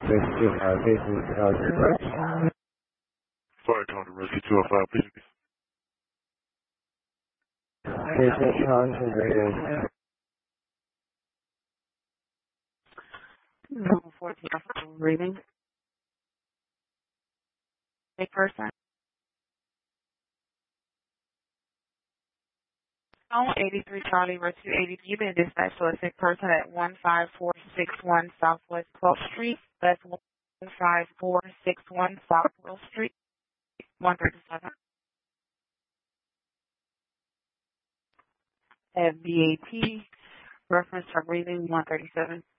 Fire County Rescue 205, please. Number 14, reading. A person. On 83 Charlie Rescue 80, you've been dispatched to a sick person at 15461 Southwest 12th Street. That's 15461 South 12th Street, 137. At BAT, reference for breathing 137.